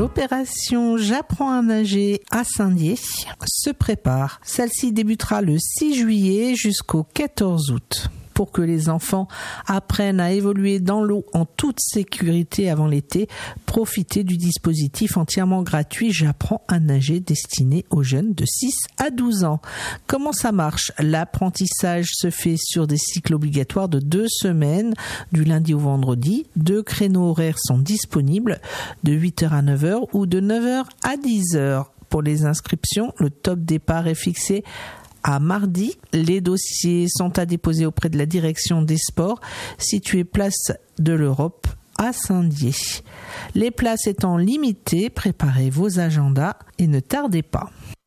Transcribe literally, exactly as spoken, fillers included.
L'opération J'apprends à nager à Saint-Dié se prépare. Celle-ci débutera le six juillet jusqu'au quatorze août. Pour que les enfants apprennent à évoluer dans l'eau en toute sécurité avant l'été, profitez du dispositif entièrement gratuit J'apprends à nager destiné aux jeunes de six à douze ans. Comment ça marche ? L'apprentissage se fait sur des cycles obligatoires de deux semaines, du lundi au vendredi. Deux créneaux horaires sont disponibles, de huit heures à neuf heures ou de neuf heures à dix heures. Pour les inscriptions, le top départ est fixé à mardi. Les dossiers sont à déposer auprès de la direction des sports, située place de l'Europe à Saint-Dié. Les places étant limitées, préparez vos agendas et ne tardez pas.